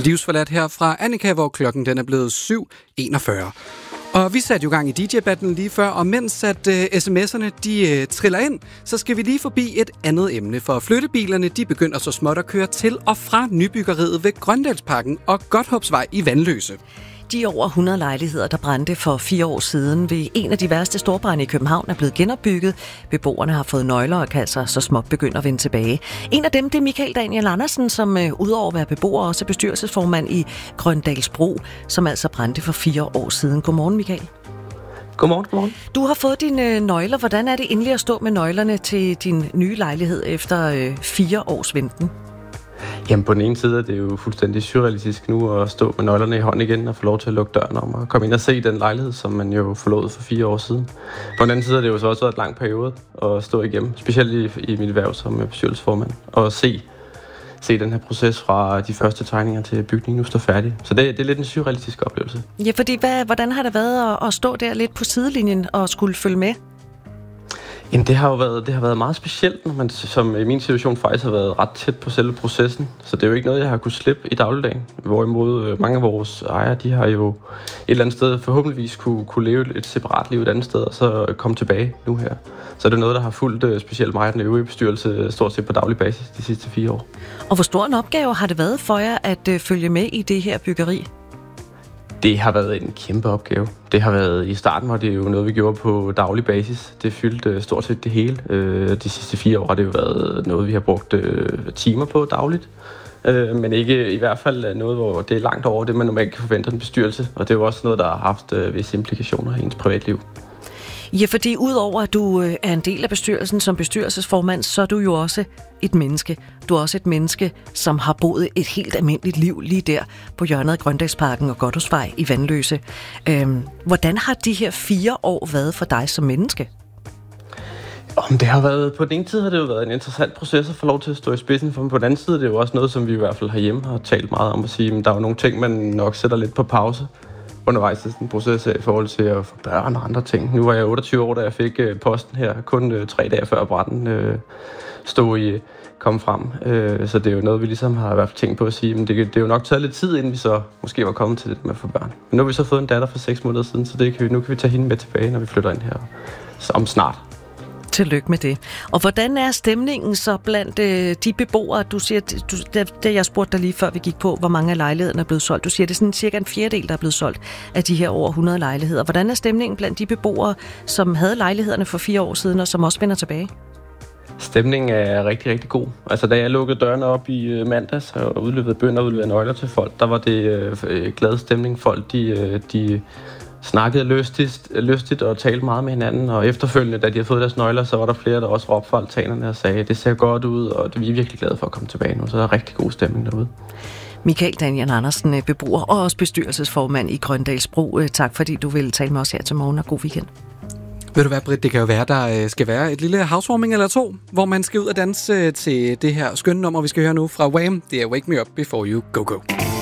Livsforladt her fra Annika, hvor klokken den er blevet 7.41. Og vi satte jo gang i DJ-battlen lige før, og mens at sms'erne de triller ind, så skal vi lige forbi et andet emne, for flyttebilerne de begynder så småt at køre til og fra nybyggeriet ved Grøndalsparken og Godthåbsvej i Vanløse. De over 100 lejligheder, der brændte for 4 år siden ved en af de værste storbrande i København, er blevet genopbygget. Beboerne har fået nøgler og kan så småt begynde at vende tilbage. En af dem, det er Michael Daniel Andersen, som udover at være beboer også er bestyrelsesformand i Grøndalsbro, som altså brændte for 4 år siden. Godmorgen, Michael. Godmorgen. Du har fået dine nøgler. Hvordan er det endelig at stå med nøglerne til din nye lejlighed efter 4 års venten? Jamen på den ene side er det jo fuldstændig surrealistisk nu at stå med nøglerne i hånden igen og få lov til at lukke døren om og komme ind og se den lejlighed, som man jo forlod for 4 år siden. På den anden side er det jo så også været et lang periode at stå igennem, specielt i mit erhverv som bestyrelsesformand, og se den her proces fra de første tegninger til bygningen nu står færdig. Så det er lidt en surrealistisk oplevelse. Ja, fordi hvordan har det været at stå der lidt på sidelinjen og skulle følge med? Jamen det har været meget specielt, når man som i min situation faktisk har været ret tæt på selve processen. Så det er jo ikke noget, jeg har kunnet slippe i dagligdagen. Hvorimod mange af vores ejere, de har jo et eller andet sted forhåbentligvis kunne leve et separat liv et andet sted, og så komme tilbage nu her. Så det er noget, der har fulgt specielt mig og den øvrige bestyrelse stort set på daglig basis de sidste 4 år. Og hvor stor en opgave har det været for jer at følge med i det her byggeri? Det har været en kæmpe opgave. Det har været, i starten var det jo noget, vi gjorde på daglig basis. Det fyldte stort set det hele. De sidste 4 år har det jo været noget, vi har brugt timer på dagligt. Men ikke i hvert fald noget, hvor det er langt over det, man normalt kan forvente af en bestyrelse. Og det er jo også noget, der har haft visse implikationer i ens privatliv. Ja, fordi udover at du er en del af bestyrelsen som bestyrelsesformand, så er du jo også et menneske. Du er også et menneske, som har boet et helt almindeligt liv lige der på hjørnet af Grøndalsparken og Godthåbsvej i Vanløse. Hvordan har de her 4 år været for dig som menneske? Det har været, på den ene side har det jo været en interessant proces at få lov til at stå i spidsen for, men på den anden side er det jo også noget, som vi i hvert fald herhjemme har talt meget om at sige, at der er jo nogle ting, man nok sætter lidt på pause undervejs til sådan en proces i forhold til at få børn og andre ting. Nu var jeg 28 år, da jeg fik posten her, kun 3 dage før branden kom frem. Så det er jo noget, vi ligesom har i hvert fald tænkt på at sige, men det er jo nok taget lidt tid, inden vi så måske var kommet til det med at få børn. Men nu har vi så fået en datter for 6 måneder siden, så nu kan vi tage hende med tilbage, når vi flytter ind her om snart. Tillykke med det. Og hvordan er stemningen så blandt de beboere? Du siger, da jeg spurgte dig lige før vi gik på, hvor mange af lejlighederne er blevet solgt. Du siger, det er sådan cirka en fjerdedel, der er blevet solgt af de her over 100 lejligheder. Hvordan er stemningen blandt de beboere, som havde lejlighederne for 4 år siden, og som også vender tilbage? Stemningen er rigtig, rigtig god. Altså, da jeg lukkede dørene op i mandags og udleverede nøgler til folk, der var det glad stemning. Folk, de snakkede lystigt og talte meget med hinanden, og efterfølgende, da de havde fået deres nøgler, så var der flere, der også råbte fra altanerne og sagde, det ser godt ud, og vi er virkelig glade for at komme tilbage nu, så der er rigtig god stemning derude. Michael Daniel Andersen, beboer og også bestyrelsesformand i Grøndalsbro. Tak fordi du ville tale med os her til morgen, og god weekend. Ved du hvad, Britt, det kan jo være, der skal være et lille housewarming eller 2, hvor man skal ud og danse til det her skønne nummer, vi skal høre nu fra Wham! Det er Wake Me Up Before You Go Go.